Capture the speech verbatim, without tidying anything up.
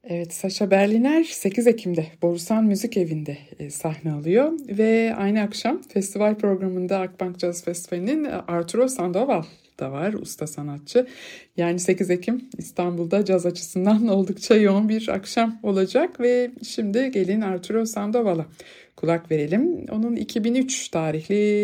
Evet, Sacha Berliner sekiz Ekim'de Borusan Müzik Evi'nde e, sahne alıyor ve aynı akşam festival programında Akbank Jazz Festivali'nin e, Arturo Sandoval da var, usta sanatçı. Yani sekiz Ekim İstanbul'da caz açısından oldukça yoğun bir akşam olacak ve şimdi gelin Arturo Sandoval'a kulak verelim. Onun iki bin üç tarihli